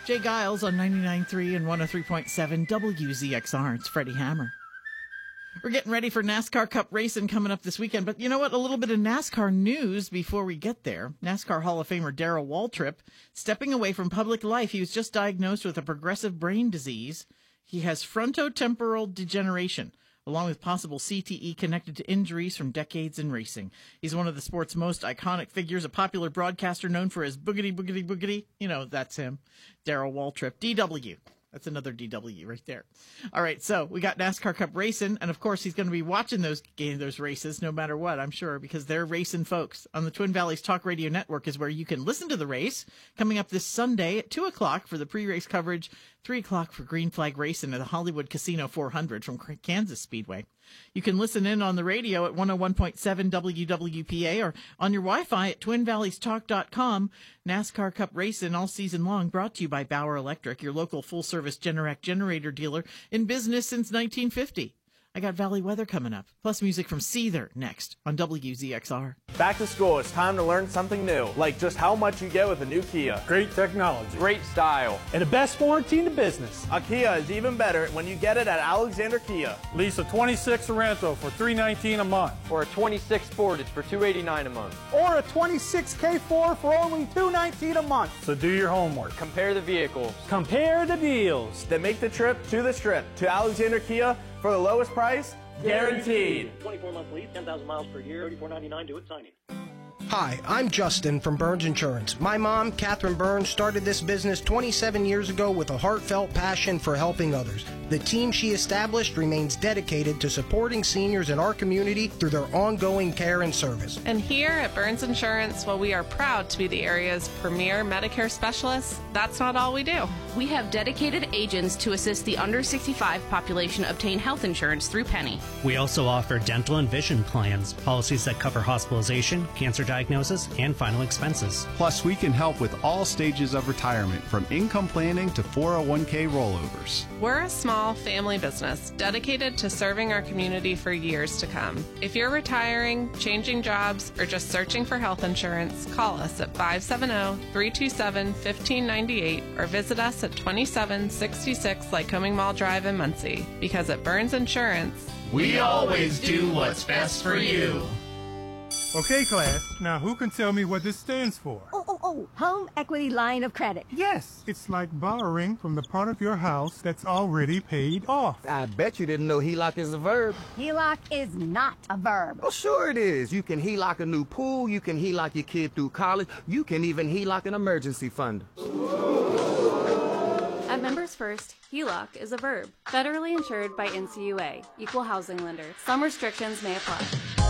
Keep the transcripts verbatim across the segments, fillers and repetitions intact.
Jay Giles on ninety-nine point three and one oh three point seven W Z X R. It's Freddie Hammer. We're getting ready for NASCAR Cup racing coming up this weekend. But you know what? A little bit of NASCAR news before we get there. NASCAR Hall of Famer Darrell Waltrip stepping away from public life. He was just diagnosed with a progressive brain disease. He has frontotemporal degeneration, along with possible C T E connected to injuries from decades in racing. He's one of the sport's most iconic figures, a popular broadcaster known for his boogity, boogity, boogity. You know, that's him. Darrell Waltrip. D W. That's another D W right there. All right, so we got NASCAR Cup racing, and of course he's going to be watching those games, those races, no matter what, I'm sure, because they're racing folks. On the Twin Valleys Talk Radio Network is where you can listen to the race, coming up this Sunday at two o'clock for the pre-race coverage, three o'clock for Green Flag Racing at the Hollywood Casino four hundred from Kansas Speedway. You can listen in on the radio at one oh one point seven W W P A or on your Wi-Fi at twin valleys talk dot com. NASCAR Cup Racing all season long, brought to you by Bauer Electric, your local full-service Generac generator dealer in business since nineteen fifty. I got Valley weather coming up, plus music from Seether next on W Z X R. Back to school, it's time to learn something new, like just how much you get with a new Kia. Great technology. Great style. And the best warranty in the business. A Kia is even better when you get it at Alexander Kia. Lease a twenty-six Sorento for three nineteen a month. Or a twenty-six Sportage for two eighty-nine a month. Or a twenty-six K four for only two nineteen a month. So do your homework. Compare the vehicles. Compare the deals. Then make the trip to the Strip to Alexander Kia for the lowest price, guaranteed. twenty-four month lease, ten thousand miles per year, thirty-four ninety-nine due at signing. Hi, I'm Justin from Burns Insurance. My mom, Catherine Burns, started this business twenty-seven years ago with a heartfelt passion for helping others. The team she established remains dedicated to supporting seniors in our community through their ongoing care and service. And here at Burns Insurance, while we are proud to be the area's premier Medicare specialists, that's not all we do. We have dedicated agents to assist the under sixty-five population obtain health insurance through Penny. We also offer dental and vision plans, policies that cover hospitalization, cancer diagnosis, and final expenses. Plus, we can help with all stages of retirement, from income planning to four oh one k rollovers. We're a small family business dedicated to serving our community for years to come. If you're retiring, changing jobs, or just searching for health insurance, call us at five seven zero, three two seven, one five nine eight or visit us at twenty-seven sixty-six Lycoming Mall Drive in Muncie. Because at Burns Insurance, we always do what's best for you. Okay, class. Now, who can tell me what this stands for? Oh, oh, oh, Home Equity Line of Credit. Yes. It's like borrowing from the part of your house that's already paid off. I bet you didn't know H E L O C is a verb. H E L O C is not a verb. Well, sure it is. You can H E L O C a new pool, you can H E L O C your kid through college, you can even H E L O C an emergency fund. At Members First, H E L O C is a verb. Federally insured by N C U A, Equal Housing Lender. Some restrictions may apply.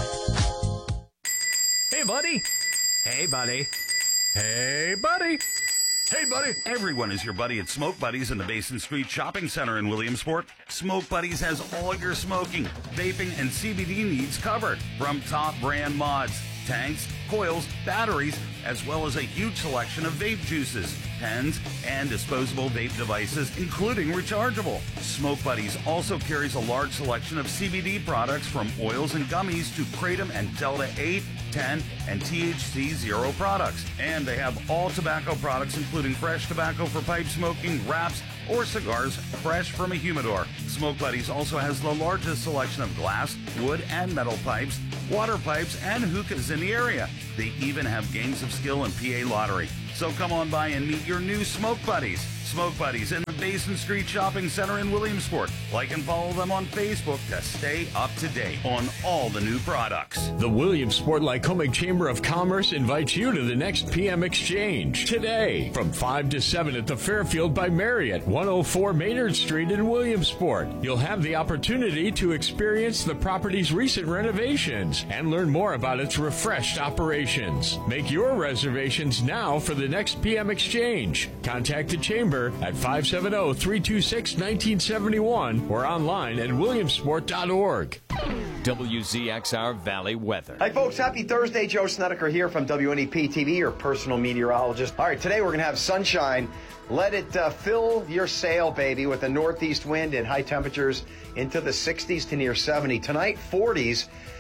Hey, buddy. Hey, buddy. Hey, buddy. Hey, buddy. Everyone is your buddy at Smoke Buddies in the Basin Street Shopping Center in Williamsport. Smoke Buddies has all your smoking, vaping, and C B D needs covered. From top brand mods, tanks, coils, batteries, as well as a huge selection of vape juices, pens, and disposable vape devices, including rechargeable. Smoke Buddies also carries a large selection of C B D products, from oils and gummies to Kratom and Delta eight, ten, and T H C zero products. And they have all tobacco products, including fresh tobacco for pipe smoking, wraps, or cigars fresh from a humidor. Smoke Buddies also has the largest selection of glass, wood, and metal pipes, water pipes, and hookahs in the area. They even have games of skill and P A lottery. So come on by and meet your new Smoke Buddies. Smoke Buddies in the Basin Street Shopping Center in Williamsport. Like and follow them on Facebook to stay up to date on all the new products. The Williamsport Lycoming Chamber of Commerce invites you to the next P M Exchange today from five to seven at the Fairfield by Marriott, one oh four Maynard Street in Williamsport. You'll have the opportunity to experience the property's recent renovations and learn more about its refreshed operations. Make your reservations now for the next P M Exchange. Contact the Chamber at five seven zero, three two six, one nine seven one or online at williamsport dot org. W Z X R Valley Weather. Hi, folks. Happy Thursday. Joe Snedeker here from W N E P T V, your personal meteorologist. All right, today we're going to have sunshine. Let it uh, fill your sail, baby, with a northeast wind and high temperatures into the sixties to near seventy. Tonight, forties.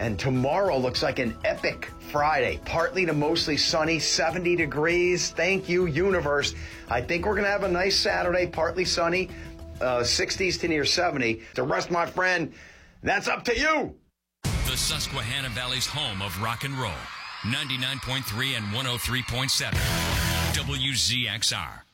And tomorrow looks like an epic Friday. Partly to mostly sunny, seventy degrees. Thank you, universe. I think we're going to have a nice Saturday, partly sunny, uh, sixties to near seventy. The rest, my friend, that's up to you. The Susquehanna Valley's home of rock and roll. ninety-nine point three and one oh three point seven. W Z X R.